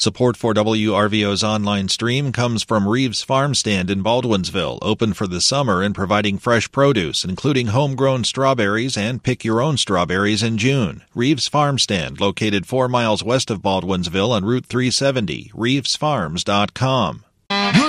Support for WRVO's online stream comes from Reeves Farm Stand in Baldwinsville, open for the summer and providing fresh produce, including homegrown strawberries and pick-your-own strawberries in June. Reeves Farm Stand, located 4 miles west of Baldwinsville on Route 370, reevesfarms.com.